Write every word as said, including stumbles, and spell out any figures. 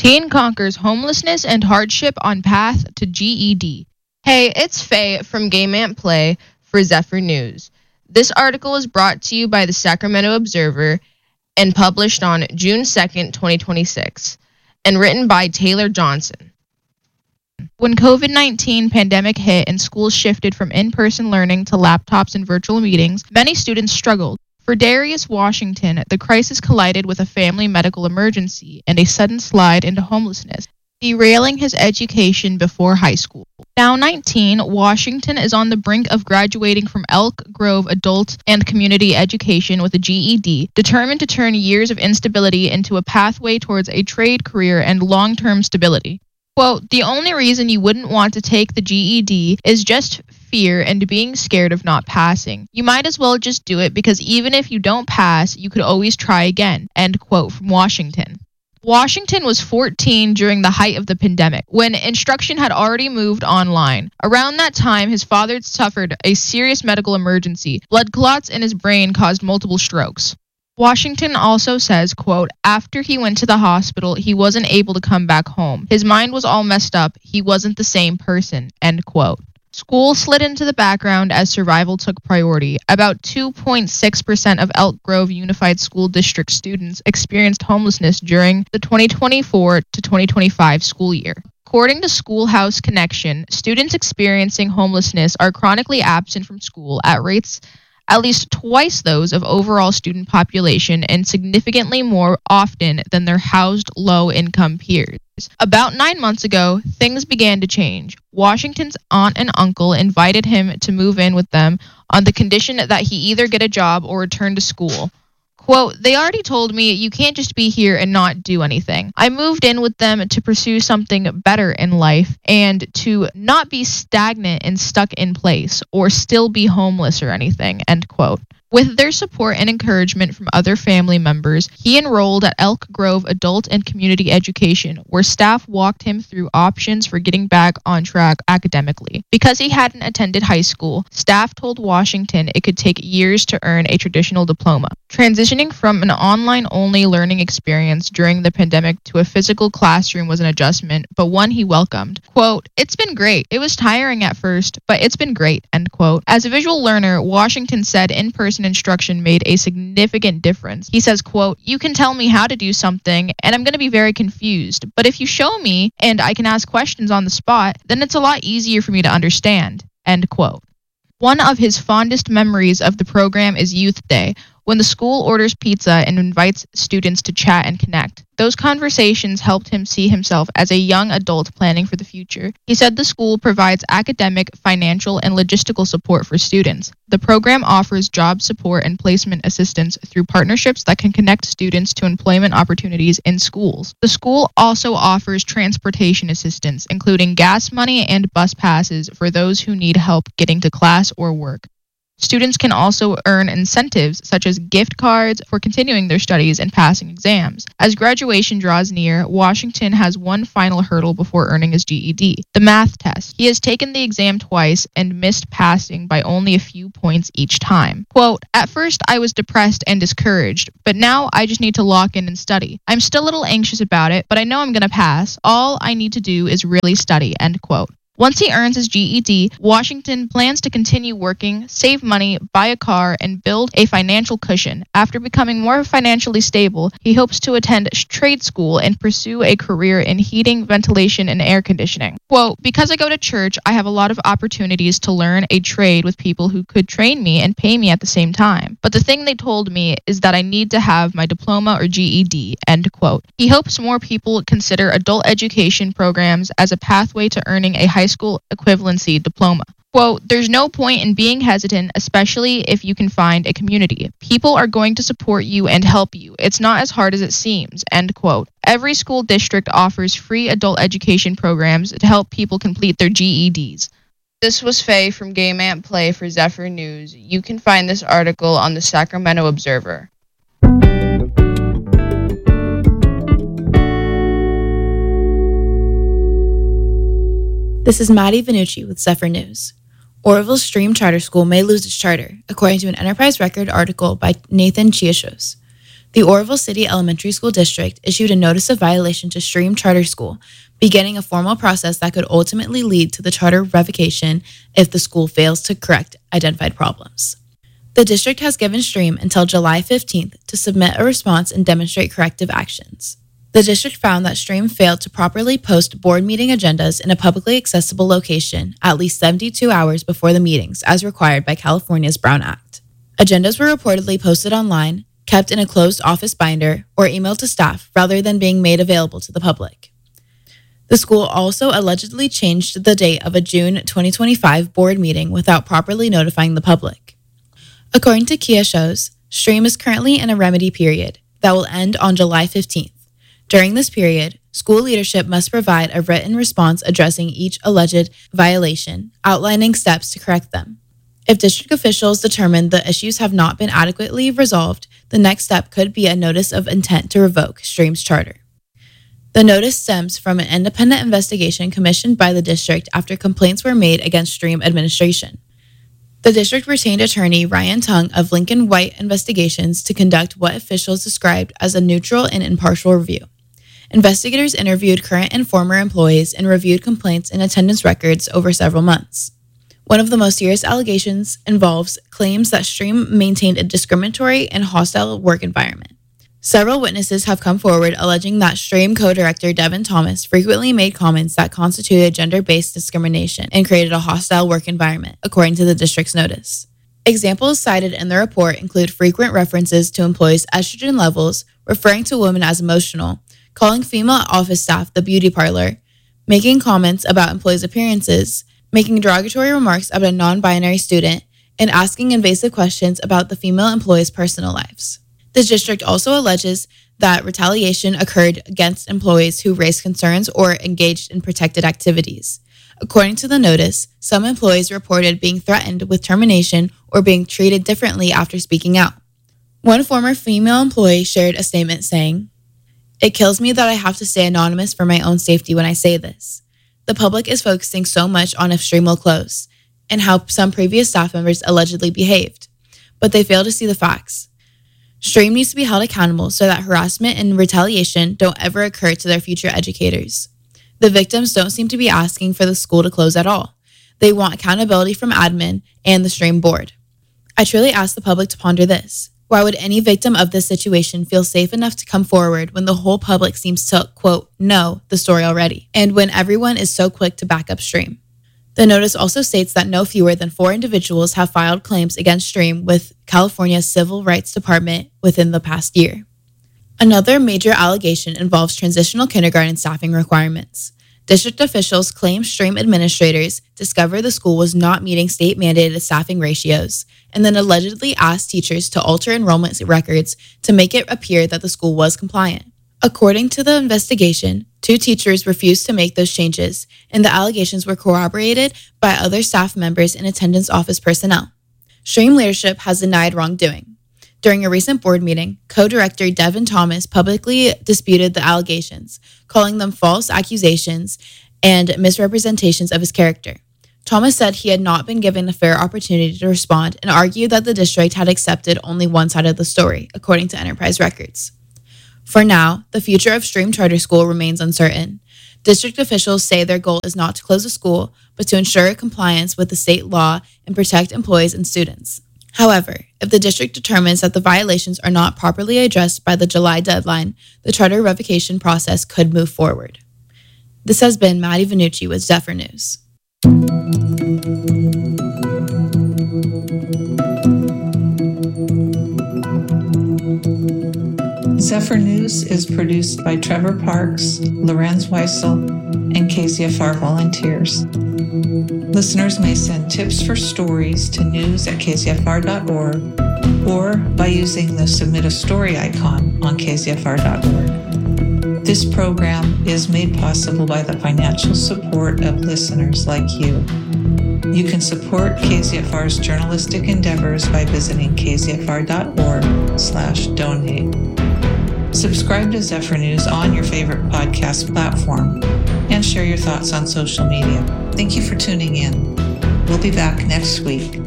Teen conquers homelessness and hardship on path to G E D. Hey, it's Faye from Game Ant Play for Zephyr News. This article is brought to you by the Sacramento Observer and published on June second, twenty twenty-six, and written by Taylor Johnson. When covid nineteen pandemic hit and schools shifted from in-person learning to laptops and virtual meetings, many students struggled. For Darius Washington, the crisis collided with a family medical emergency and a sudden slide into homelessness, derailing his education before high school. Now nineteen, Washington is on the brink of graduating from Elk Grove Adult and Community Education with a G E D, determined to turn years of instability into a pathway towards a trade career and long-term stability. Quote, the only reason you wouldn't want to take the G E D is just fear and being scared of not passing. You might as well just do it because even if you don't pass, you could always try again. End quote from Washington. Washington was fourteen during the height of the pandemic, when instruction had already moved online. Around that time, his father suffered a serious medical emergency. Blood clots in his brain caused multiple strokes. Washington also says, quote, after he went to the hospital, he wasn't able to come back home. His mind was all messed up. He wasn't the same person, end quote. School slid into the background as survival took priority. About two point six percent of Elk Grove Unified School District students experienced homelessness during the twenty twenty-four to twenty twenty-five school year. According to Schoolhouse Connection, students experiencing homelessness are chronically absent from school at rates at least twice those of overall student population and significantly more often than their housed low-income peers. About nine months ago, things began to change. Washington's aunt and uncle invited him to move in with them on the condition that he either get a job or return to school. Quote, they already told me you can't just be here and not do anything. I moved in with them to pursue something better in life and to not be stagnant and stuck in place or still be homeless or anything, end quote. With their support and encouragement from other family members, he enrolled at Elk Grove Adult and Community Education, where staff walked him through options for getting back on track academically. Because he hadn't attended high school, staff told Washington it could take years to earn a traditional diploma. Transitioning from an online-only learning experience during the pandemic to a physical classroom was an adjustment, but one he welcomed. Quote, it's been great. It was tiring at first, but it's been great, end quote. As a visual learner, Washington said in-person instruction made a significant difference. He says, quote, you can tell me how to do something and I'm going to be very confused, but if you show me and I can ask questions on the spot, then it's a lot easier for me to understand, end quote. One of his fondest memories of the program is Youth Day, when the school orders pizza and invites students to chat and connect. Those conversations helped him see himself as a young adult planning for the future. He said the school provides academic, financial, and logistical support for students. The program offers job support and placement assistance through partnerships that can connect students to employment opportunities in schools. The school also offers transportation assistance, including gas money and bus passes for those who need help getting to class or work. Students can also earn incentives such as gift cards for continuing their studies and passing exams. As graduation draws near, Washington has one final hurdle before earning his G E D, the math test. He has taken the exam twice and missed passing by only a few points each time. Quote, at first I was depressed and discouraged, but now I just need to lock in and study. I'm still a little anxious about it, but I know I'm going to pass. All I need to do is really study, end quote. Once he earns his G E D, Washington plans to continue working, save money, buy a car, and build a financial cushion. After becoming more financially stable, he hopes to attend trade school and pursue a career in heating, ventilation, and air conditioning. Quote, because I go to church, I have a lot of opportunities to learn a trade with people who could train me and pay me at the same time. But the thing they told me is that I need to have my diploma or G E D, end quote. He hopes more people consider adult education programs as a pathway to earning a high school equivalency diploma. Quote, there's no point in being hesitant, especially if you can find a community. People are going to support you and help you. It's not as hard as it seems, end quote. Every school district offers free adult education programs to help people complete their G E Ds. This was Faye from Game Ant Play for Zephyr News. You can find this article on the Sacramento Observer. This is Maddie Vanucci with Zephyr News. Oroville Stream Charter School may lose its charter, according to an Enterprise Record article by Nathan Chiachos. the Oroville City Elementary School District issued a notice of violation to Stream Charter School, beginning a formal process that could ultimately lead to the charter revocation if the school fails to correct identified problems. The district has given Stream until July fifteenth to submit a response and demonstrate corrective actions. The district found that Stream failed to properly post board meeting agendas in a publicly accessible location at least seventy-two hours before the meetings, as required by California's Brown Act. Agendas were reportedly posted online, kept in a closed office binder, or emailed to staff rather than being made available to the public. The school also allegedly changed the date of a June twenty twenty-five board meeting without properly notifying the public. According to Kia Shows, Stream is currently in a remedy period that will end on July fifteenth. During this period, school leadership must provide a written response addressing each alleged violation, outlining steps to correct them. If district officials determine the issues have not been adequately resolved, the next step could be a notice of intent to revoke Stream's charter. The notice stems from an independent investigation commissioned by the district after complaints were made against Stream administration. The district retained attorney Ryan Tung of Lincoln White Investigations to conduct what officials described as a neutral and impartial review. Investigators interviewed current and former employees and reviewed complaints and attendance records over several months. One of the most serious allegations involves claims that Stream maintained a discriminatory and hostile work environment. Several witnesses have come forward alleging that Stream co-director Devin Thomas frequently made comments that constituted gender-based discrimination and created a hostile work environment, according to the district's notice. Examples cited in the report include frequent references to employees' estrogen levels, referring to women as emotional, calling female office staff the beauty parlor, making comments about employees' appearances, making derogatory remarks about a non-binary student, and asking invasive questions about the female employees' personal lives. The district also alleges that retaliation occurred against employees who raised concerns or engaged in protected activities. According to the notice, some employees reported being threatened with termination or being treated differently after speaking out. One former female employee shared a statement saying, "It kills me that I have to stay anonymous for my own safety when I say this. The public is focusing so much on if Stream will close and how some previous staff members allegedly behaved, but they fail to see the facts. Stream needs to be held accountable so that harassment and retaliation don't ever occur to their future educators. The victims don't seem to be asking for the school to close at all. They want accountability from admin and the Stream board. I truly ask the public to ponder this. Why would any victim of this situation feel safe enough to come forward when the whole public seems to, quote, know the story already, and when everyone is so quick to back up Stream?" The notice also states that no fewer than four individuals have filed claims against Stream with California's Civil Rights Department within the past year. Another major allegation involves transitional kindergarten staffing requirements. District officials claim Stream administrators discovered the school was not meeting state-mandated staffing ratios, and then allegedly asked teachers to alter enrollment records to make it appear that the school was compliant. According to the investigation, two teachers refused to make those changes, and the allegations were corroborated by other staff members and attendance office personnel. Stream leadership has denied wrongdoing. During a recent board meeting, co-director Devin Thomas publicly disputed the allegations, calling them false accusations and misrepresentations of his character. Thomas said he had not been given a fair opportunity to respond and argued that the district had accepted only one side of the story, according to Enterprise Records. For now, the future of Stream Charter School remains uncertain. District officials say their goal is not to close the school, but to ensure compliance with the state law and protect employees and students. However, if the district determines that the violations are not properly addressed by the July deadline, the charter revocation process could move forward. This has been Maddie Vanucci with Zephyr News. Zephyr News is produced by Trevor Parks, Lorenz Weissel, and K Z F R volunteers. Listeners may send tips for stories to news at k z f r dot org or by using the Submit a Story icon on k z f r dot org. This program is made possible by the financial support of listeners like you. You can support K Z F R's journalistic endeavors by visiting k z f r dot org slash donate. Subscribe to Zephyr News on your favorite podcast platform and share your thoughts on social media. Thank you for tuning in. We'll be back next week.